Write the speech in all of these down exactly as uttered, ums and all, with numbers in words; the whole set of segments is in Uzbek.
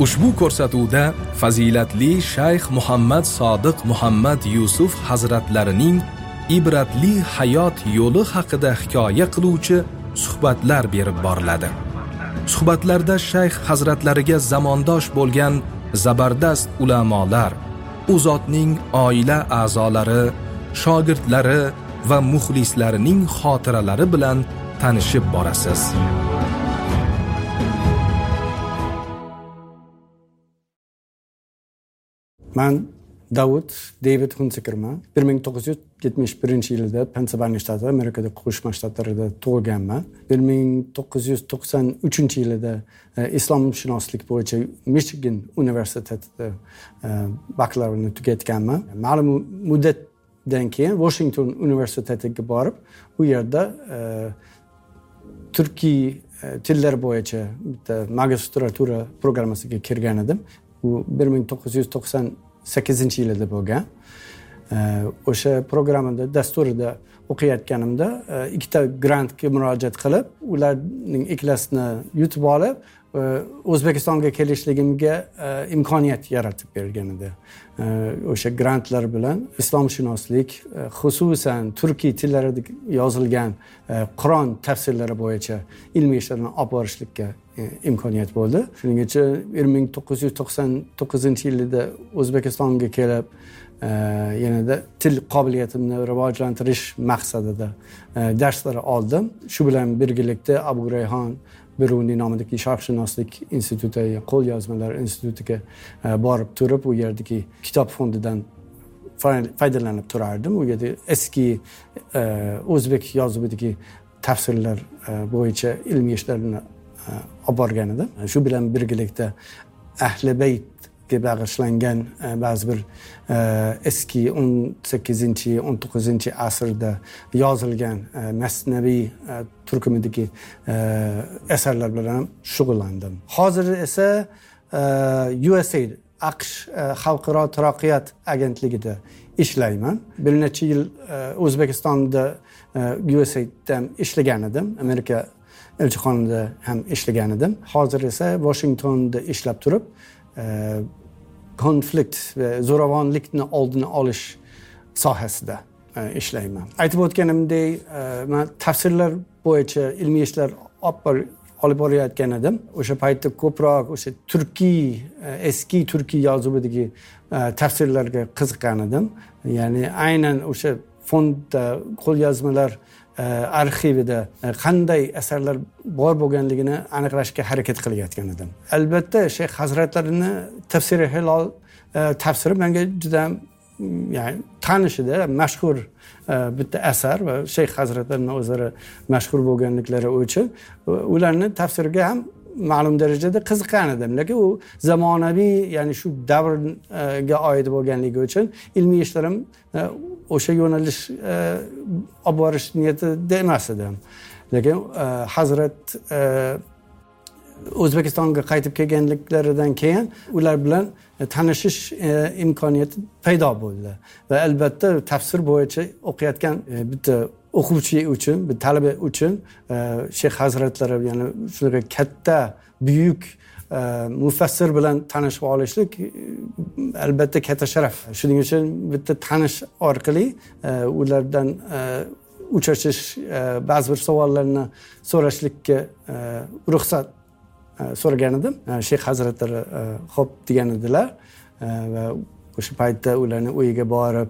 Ushbu ko'rsatuvda fazilatli Shayx Muhammad Sodiq Muhammad Yusuf hazratlarining ibratli hayot yo'li haqida hikoya qiluvchi suhbatlar berib boriladi. Suhbatlarda Shayx hazratlariga zamondosh bo'lgan zabardast ulamolar, u zotning oila a'zolari, shogirdlari va muxlislarining xotiralari bilan tanishib borasiz. Men Davud David Hunsakerman. bir ming to'qqiz yuz yetmish birinchi yilda Pensilvaniya shtati, Amerikada Qo'shma Shtatlarida tug'ilganman. bir ming to'qqiz yuz to'qson uchinchi yilda islomshunoslik bo'yicha Michigan universitetida bakalavriatni tugatganman. Ma'lum muddatdan keyin Washington universitetiga borib, u yerda turkiy tillar bo'yicha bitta magistratura programmasiga kirgan edim. Bu bir ming to'qqiz yuz to'qson sakkizinchi yilda bo'lgan. O'sha programmada dasturida o'qiyotganimda ikkita grantga murojaat qilib, ularning ikkilasini yutib olib, O'zbekistonga kelishligimga imkoniyat yaratib bergan edi. O'sha grantlar bilan islomshunoslik, xususan turkiy tillarida yozilgan Qur'on tafsirlari bo'yicha ilmiy ishlarni olib borishlikka imkoniyat bo'ldi. Shuning uchun bir ming to'qqiz yuz to'qson to'qqizinchi yilda O'zbekistonga kelib, yanada til qobiliyatimni rivojlantirish maqsadida darslar oldim. Shu bilan birgalikda Abu Rayhon Biruniy nomidagi sharqshunoslik instituti, qo'lyozmalar institutiga borib turib, u yerdagi kitob fondidan foydalanib turardim. U yerda eski o'zbek yozuvidagi tafsirlar bo'yicha ilmiy ishlarni olib borgan edim. Shu bilan birgalikda Ahli Baytga bag'ishlangan ba'zi bir eski o'n sakkizinchi o'n to'qqizinchi asrda yozilgan masnaviy turkumidagi asarlar bilan shug'ullandim. Hozir esa U S A AQSh Xalqaro taraqqiyot agentligida ishlayman. Bir necha yil O'zbekistonda U S A'da ishlagan edim. Amerika elchixonada ham ishlagan edim. Hozir esa Washingtonda ishlab turib, konflikt va zo'ravonlikni oldini olish sohasida ishlayman. Aytib o'tganimdek, men tafsirlar bo'yicha ilmiy ishlar olib borayotgan edim. O'sha paytda ko'proq o'sha turkiy, eski turkiy yozuvidagi tafsirlarga qiziqqan edim. Ya'ni aynan o'sha fondda qo'lyozmalar arxivida qanday asarlar bor bo'lganligini aniqlashga harakat qilayotgan edim. Albatta, Shayx hazratlarini Tafsiri Hilol tafsiri menga juda ya'ni tanishida mashhur bitta asar va Shayx hazratlarining o'zlari mashhur bo'lganliklari uchun ularni tafsiriga ham ma'lum darajada qiziqqan edim. Lekin u zamonaviy, ya'ni shu davrga oid bo'lganligi uchun ilmiy ishlarim o'sha yo'nalish olib borish niyatida emas edim. Lekin hazrat O'zbekistonga qaytib kelganliklaridan keyin ular bilan tanishish imkoniyati paydo bo'ldi. Va albatta tafsir bo'yicha o'qiyotgan bitta o'quvchi uchun, bir talaba uchun Shayx hazratlari, ya'ni shunaqa katta, buyuk mufassir bilan tanishib olishlik albatta katta sharaf. Shuning uchun bitta tanish orqali ulardan uchrashish, ba'zi bir savollarni so'rashlikka ruxsat so'ragan edim. Shayx hazratlari xo'p degan edilar va o'sha paytda ularning uyiga borib,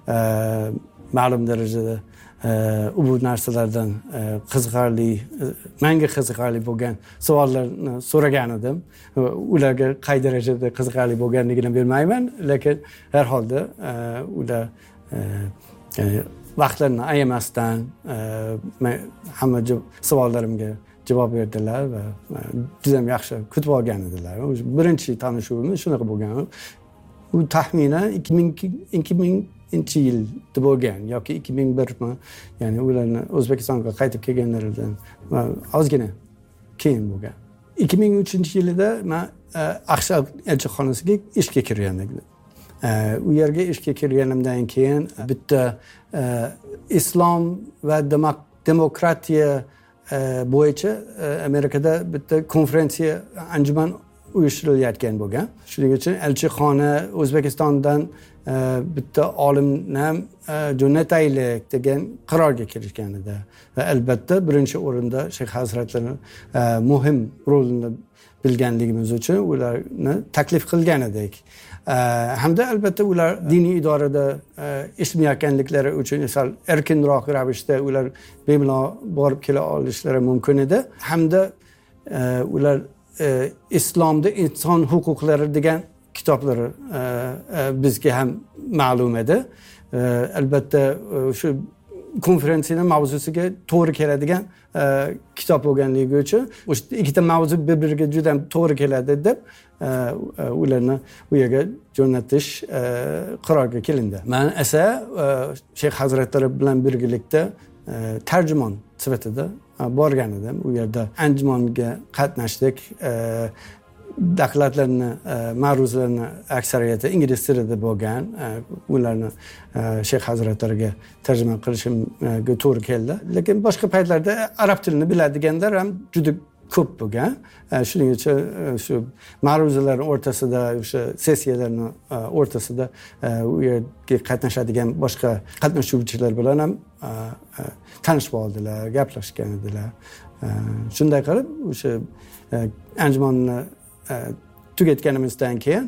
ma'lum darajada bu narsalardan qiziqarli, menga qiziqarli bo'lgan savollarni so'ragan edim. Ularga qay darajada qiziqarli bo'lganligini bilmayman, lekin har holda ular vaqtlarini ayamasdan hamma savollarimga javob berdilar va juda ham yaxshi kutib olgan edilar. Birinchi tanishuvimiz shunaqa bo'lgan. U taxminan ikki minginchi yilda bo'lgan yoki ikki ming birmi, ya'ni ularni O'zbekistonga qaytib kelganlaridan ozgina keyin bo'lgan. ikki ming uchinchi yilda men AQSh elchixonasiga ishga kirgan edim. U yerga ishga kirganimdan keyin bitta islom va demokratiya bo'yicha Amerikada bitta konferensiya, anjuman uyushtirilayotgan bo'lgan. Shuning uchun elchixona O'zbekistondan bitta olimni ham jo'nataylik degan qarorga kelishgan edi. Va albatta birinchi o'rinda Shayx hazratlari muhim rolini bilganligimiz uchun ularni taklif qilgan edik. Hamda albatta ular diniy idorada ishlayotganliklari uchun sal erkinroq ravishda ular bemalol borib kela olishlari mumkin edi. Hamda ular islomda inson huquqlari degan kitoblari bizga ham ma'lum edi. Albatta shu konferensiyaning mavzusiga to'g'ri keladigan kitob bo'lganligi uchun o'sha ikkita mavzu bir-biriga juda to'g'ri keladi deb ularni u yerga jo'natish qarorga kelindi. Men esa Shayx hazratlari bilan birgalikda tarjimon sifatida borgan edim. U yerda anjumonga qatnashdik. Dokladlarni, ma'ruzalarni aksariyati ingliz tilida bo'lgan. Ularni Shayx hazratlariga tarjima qilishimga to'g'ri keldi. Lekin boshqa paytlarda arab tilini biladiganlar ham juda ko'p bo'lgan. Shuning uchun shu ma'ruzalarning o'rtasida, o'sha sessiyalarning o'rtasida u yerga qatnashadigan boshqa qatnashuvchilar bilan ham tanishib oldilar, gaplashgan edilar. Shunday qilib o'sha anjumonni tugatganimizdan keyin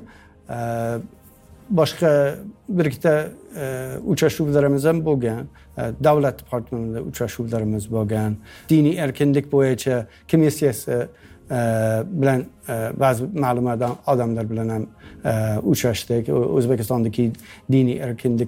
boshqa bir ikkita uchrashuvlarimiz ham bo'lgan. Davlat departamentida uchrashuvlarimiz bo'lgan. Diniy erkinlik bo'yicha komissiyasi bilan ba'zi ma'lumot odamlar bilan ham uchrashdik. O'zbekistondagi diniy erkinlik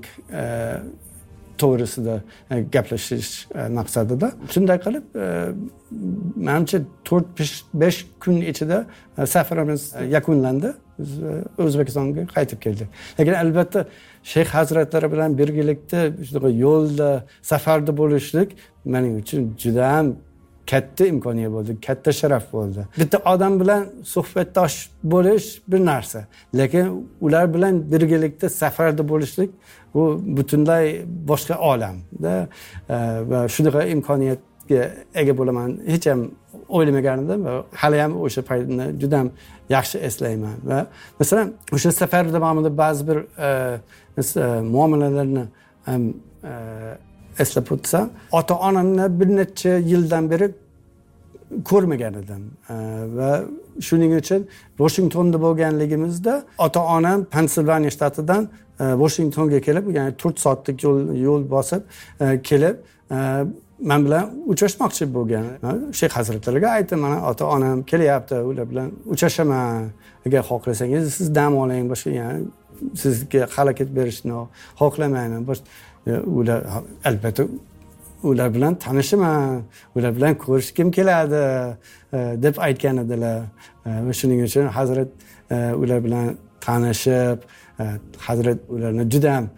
to'g'risida gaplashish maqsadida. Shunday qilib, menimcha to'rt besh kun ichida safarimiz yakunlandi. Biz O'zbekistonga qaytib keldik. Lekin albatta Shayx hazratlari bilan birgalikda shunaqa yo'lda, safarda bo'lishlik mening uchun juda ham katta imkoniyat bo'ldi, katta sharaf bo'ldi. Bitta odam bilan suhbatdosh bo'lish bir narsa, lekin ular bilan birgalikda safarda bo'lishlik bu butunlay boshqa olamda va shunaqa imkoniyatga ega bo'laman hech ham o'ylamagan edim va hali ham o'sha paytni juda ham yaxshi eslayman. Va masalan o'sha safar davomida ba'zi bir muomalalarni ham eslab o'tsam, ota-onamni bir necha yildan beri ko'rmagan edim va shuning uchun Washingtonda bo'lganligimizda ota-onam Pensilvaniya shtatidan Washingtonga kelib, ya'ni to'rt soatlik yo'l yo'l bosib kelib men bilan uchrashmoqchi bo'lgan. Shayx hazratlariga aytdim, mana ota-onam kelyapti, ular bilan uchrashaman. Agar xohlasangiz siz dam oling, boshqa ya'ni sizga xalaqit berishni xohlamayman. Ular albatta ular bilan tanishaman, ular bilan ko'rishkim keladi deb aytgan edilar. Va shuning uchun hazrat ular bilan tanishib, hazrat ularni juda ham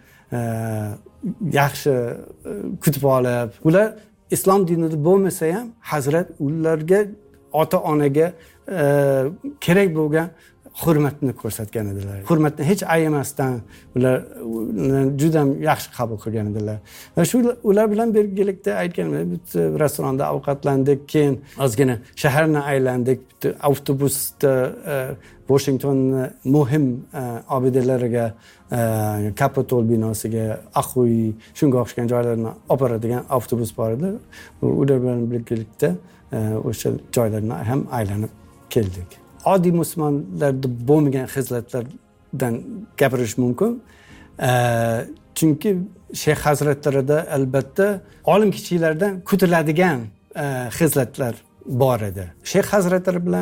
yaxshi kutib olib, ular islom dinida bo'lmasa ham hazrat ularga, ota-onaga kerak bo'lgan hurmatni ko'rsatgan edilar. Hurmatni hech ayamasdan ular juda ham yaxshi qabul qilgan edilar. Va shu ular bilan birgalikda aytganman, bitta restoranda ovqatlandik, keyin ozgina shaharni aylandik, bitta avtobusda Washingtonning muhim obidalariga, Capitol binosiga, Aqo'y, shunga o'xshagan joylarni olib boradigan avtobus bor edi. Ular bilan birgalikda o'sha joylarni ham aylanib keldik. Oddiy musulmonlarda bo'lmagan xizlatlardan gapirish mumkin. Chunki Shayx hazratlarida albatta olim kichiklardan kutiladigan xizlatlar bor edi. Shayx hazratlari bilan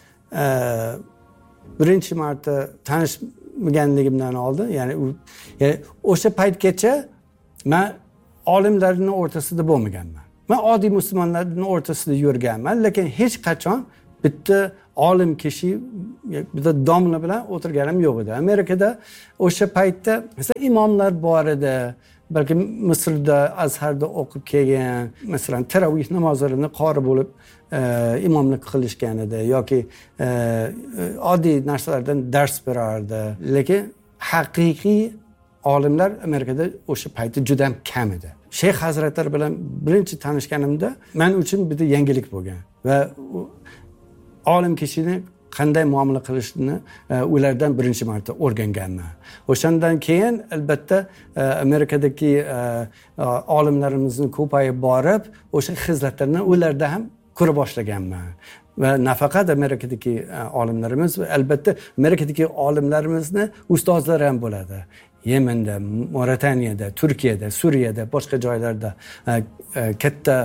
birinchi marta tanishmaganligimdan oldin, ya'ni o'sha paytgacha men olimlarning o'rtasida bo'lmaganman. Men oddiy musulmonlarning o'rtasida yurganman, lekin hech qachon bitta olim kishi, bitta domla bilan o'tirganim yo'q edi. Amerikada o'sha paytda masalan imomlar bor edi. Balki Misrda, Azharda o'qib kelgan, masalan taravih namozlarini qori bo'lib imomlik qilishgan edi yoki oddiy narsalardan dars berardi. Lekin haqiqiy olimlar Amerikada o'sha paytda juda ham kam edi. Shayx hazratlari bilan birinchi tanishganimda men uchun bitta yangilik bo'lgan va olim kishini qanday muomala qilishni ulardan birinchi marta o'rganganman. O'shandan keyin albatta Amerikadagi olimlarimizni ko'payib borib, o'sha xizlatlarni ularda ham ko'ra boshlaganman. Va nafaqat Amerikadagi olimlarimiz, albatta Amerikadagi olimlarimizni ustozlari ham bo'ladi. Yemenda, Morataniyada, Turkiyada, Suriyada, boshqa joylarda katta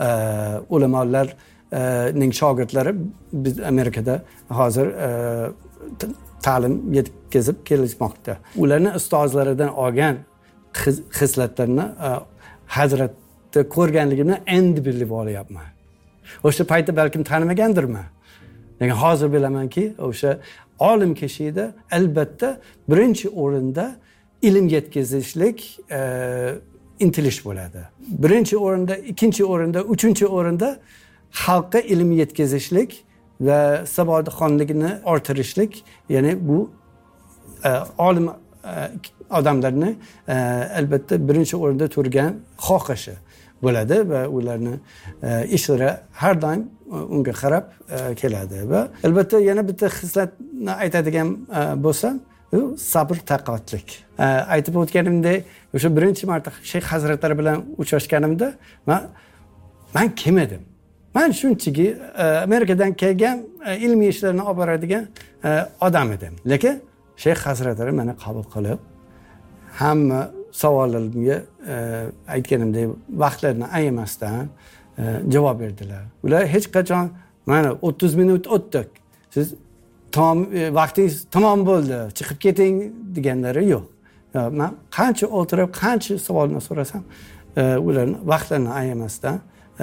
ulamolarning shogirdlari biz Amerikada hozir ta'lim yetkazib kelishmoqda. Ularning ustozlaridan olgan xizlatlarni Hazratda ko'rganligimni endi bilib olyapman. O'sha paytda balkim tanimagandirman. Lekin hozir bilamanki, o'sha olim kishida albatta birinchi o'rinda ilm yetkazishlik intilish bo'ladi. Birinchi o'rinda, ikkinchi o'rinda, uchinchi o'rinda xalqqa ilm yetkazishlik va savodxonligini orttirishlik, ya'ni bu olim odamlarni albatta birinchi o'rinda turgan xohishi bo'ladi va ularni ishlari har doim unga qarab keladi. Va albatta yana bitta xislatni aytadigan bo'lsam, u sabr, taqvatlik. Aytib o'tganimdek, o'sha birinchi marta Shayx hazratlari bilan uchrashganimda men men kim edim? Men shunchaki Amerikadan kelgan ilmiy ishlarni olib boradigan odam edim. Lekin Shayx hazratlari meni qabul qilib, hamma savollarimga aytganimdek vaqtlarini ayamasdan javob berdilar. Ular hech qachon mana o'ttiz minut o'tdik, siz Tam vaqtingiz tamom bo'ldi, chiqib keting deganlari yo'q. Men qancha o'tirib, qancha savolni so'rasam, ularni vaqtlarini ayamasdan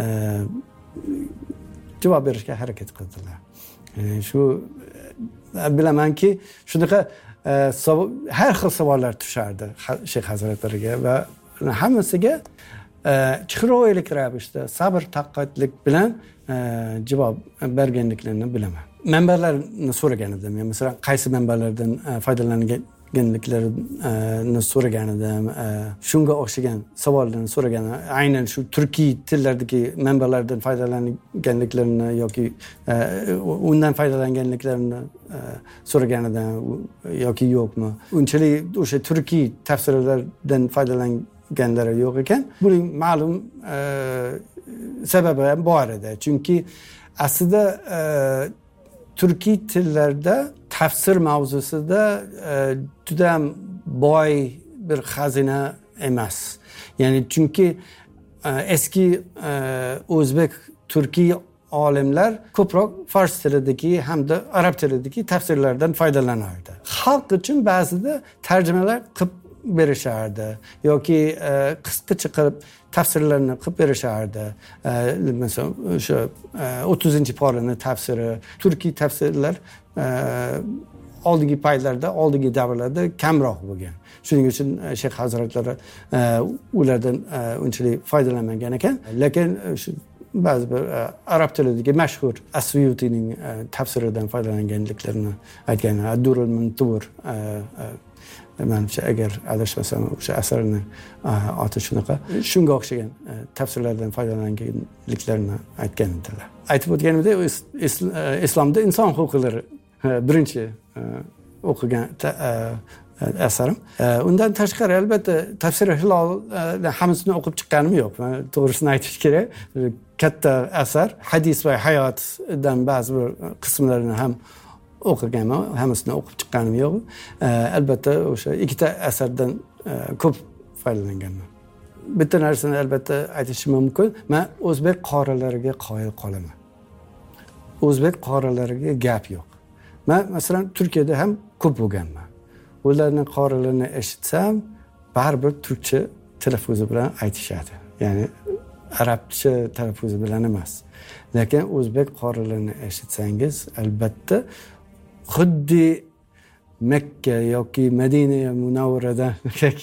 javob berishga harakat qildilar. Shu bilamanki, shunaqa har xil savollar tushardi Shayx hazratlariga va hammasiga chiroyli ravishda sabr, taqvatlik bilan javob berganliklarini bilaman. Manbalarni so'ragan edim. Masalan, qaysi manbalardan foydalanganliklarini so'ragan edim. Shunga o'xshagan savollarni so'ragan. Aynan shu turkiy tillardagi manbalardan foydalanganliklarini yoki undan foydalanganliklarini so'ragan edim yoki yo'qmi. Unchalik o'sha turkiy tafsirlardan foydalanganlari yo'q ekan. Buning ma'lum sababi ham bor edi. Chunki aslida turkiy tillarda tafsir mavzusida juda ham boy bir xazina emas. Ya'ni chunki eski o'zbek turkiy olimlar ko'proq fors tilidagi hamda arab tilidagi tafsirlardan foydalanardi. Xalq uchun ba'zida tarjimalar qilib berishardi yoki qisqacha qilib tafsirlarni qilib berishardi. Masalan, o'sha o'ttizinchi porani tafsiri, turkiy tafsirlar oldingi paytlarda, oldingi davrlarda kamroq bo'lgan. Shuning uchun Shayx hazratlari ulardan unchalik foydalanmagan ekan. Lekin shu ba'zi bir arab tilidagi mashhur As-Suyutining tafsiridan foydalanganliklarini aytgan. Ad-Durrul Muntur, menimcha agar adashmasam o'sha asarning oti shunaqa. Shunga o'xshagan tafsirlardan foydalanganliklarini aytgan edilar. Aytib o'tganimdek, islomda inson huquqlari birinchi o'qigan asarim. Undan tashqari albatta tafsiri Hilolni hammasini o'qib chiqqanim yo'q. To'g'risini aytish kerak. Katta asar, hadis va hayotdan ba'zi bir qismlarini ham o'qiganman, hammasini o'qib chiqqanim yo'q. Albatta o'sha ikkita asardan ko'p foydalanganman. Bitta narsani albatta aytishim mumkin. Men o'zbek qorilariga qoyil qolaman. O'zbek qorilariga gap yo'q. Men masalan Turkiyada ham ko'p bo'lganman. Ularning qorilarini eshitsam, baribir turkcha talaffuzi bilan aytishadi. Ya'ni arabcha talaffuzi bilan emas. Lekin o'zbek qorilarini eshitsangiz, albatta xuddi Makka yoki Madina Munawvaradan